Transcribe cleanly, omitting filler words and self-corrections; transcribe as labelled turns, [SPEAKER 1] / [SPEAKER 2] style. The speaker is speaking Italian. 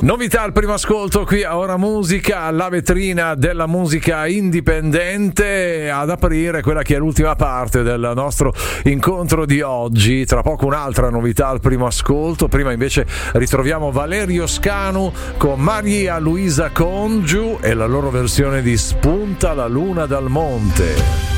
[SPEAKER 1] Novità al primo ascolto qui a Ora Musica, la vetrina della musica indipendente, ad aprire quella che è l'ultima parte del nostro incontro di oggi. Tra poco un'altra novità al primo ascolto, prima invece ritroviamo Valerio Scanu con Maria Luisa Congiu e la loro versione di Spunta la luna dal monte.